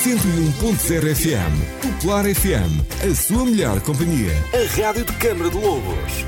101.0 FM. Popular FM. A sua melhor companhia. A rádio de Câmara de Lobos.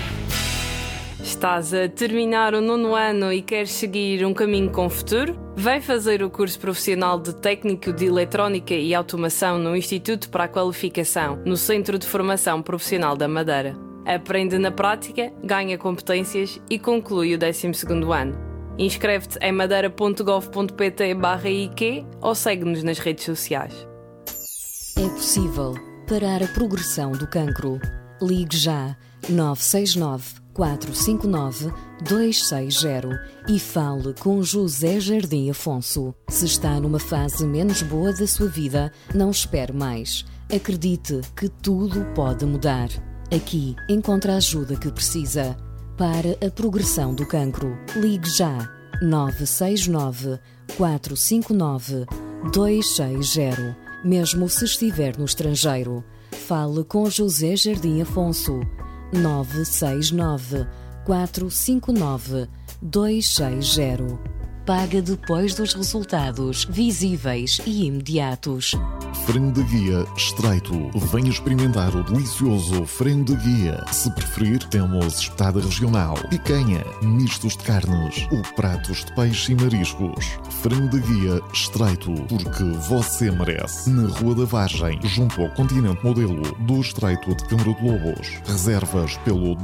Estás a terminar o 9º ano e queres seguir um caminho com futuro? Vem fazer o curso profissional de Técnico de Eletrónica e Automação no Instituto para a Qualificação, no Centro de Formação Profissional da Madeira. Aprende na prática, ganha competências e conclui o 12º ano. Inscreve-te em madeira.gov.pt/IQ ou segue-nos nas redes sociais. É possível parar a progressão do cancro. Ligue já 969 459 260 e fale com José Jardim Afonso. Se está numa fase menos boa da sua vida, não espere mais. Acredite que tudo pode mudar. Aqui encontra a ajuda que precisa. Para a progressão do cancro, ligue já 969 459 260. Mesmo se estiver no estrangeiro, fale com José Jardim Afonso. 969 459 260. Paga depois dos resultados visíveis e imediatos. Frango de guia estreito. Venha experimentar o delicioso frango de guia. Se preferir, temos espetada regional, picanha, mistos de carnes ou pratos de peixe e mariscos. Frango de guia estreito, porque você merece. Na Rua da Vargem, junto ao Continente Modelo do Estreito de Câmara de Lobos. Reservas pelo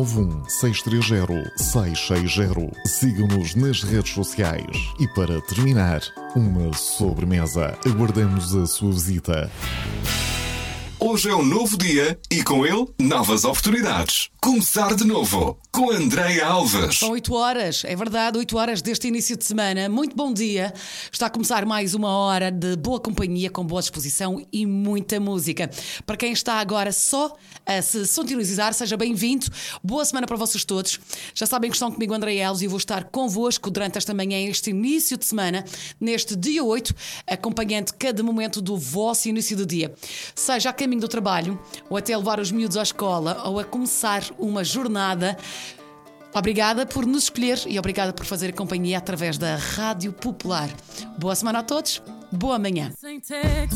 291-630-660. Siga-nos nas redes sociais. E para terminar, uma sobremesa. Aguardamos a sua visita. Hoje é um novo dia e com ele, novas oportunidades. Começar de novo com Andreia Alves. São 8 horas, é verdade, 8 horas deste início de semana. Muito bom dia. Está a começar mais uma hora de boa companhia, com boa disposição e muita música. Para quem está agora só a se sintonizar, seja bem-vindo. Boa semana para vocês todos. Já sabem que estão comigo, Andreia Alves, e vou estar convosco durante esta manhã, este início de semana, neste dia 8, acompanhando cada momento do vosso início do dia. Seja a caminho do trabalho, ou até levar os miúdos à escola, ou a começar uma jornada. Obrigada por nos escolher e obrigada por fazer a companhia através da Rádio Popular. Boa semana a todos, boa manhã.